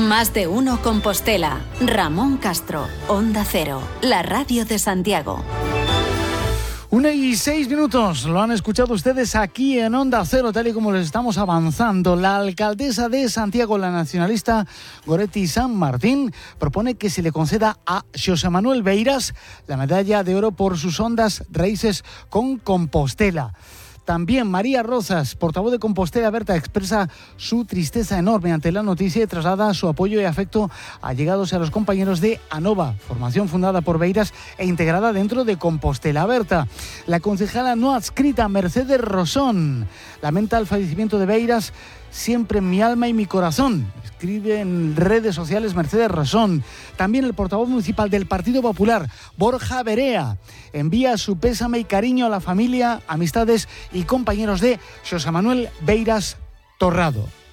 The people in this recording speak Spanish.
Más de uno Compostela. Ramón Castro, Onda Cero, la radio de Santiago. 1:06, lo han escuchado ustedes aquí en Onda Cero, tal y como les estamos avanzando. La alcaldesa de Santiago, la nacionalista Goretti San Martín, propone que se le conceda a Xosé Manuel Beiras la medalla de oro por sus hondas raíces con Compostela. También María Rozas, portavoz de Compostela Berta, expresa su tristeza enorme ante la noticia y traslada su apoyo y afecto allegados a los compañeros de ANOVA, formación fundada por Beiras e integrada dentro de Compostela Berta. La concejala no adscrita Mercedes Rosón lamenta el fallecimiento de Beiras, siempre en mi alma y mi corazón. Escribe en redes sociales Mercedes Rosón. También el portavoz municipal del Partido Popular, Borja Berea, envía su pésame y cariño a la familia, amistades y compañeros de Xosé Manuel Beiras Torrado.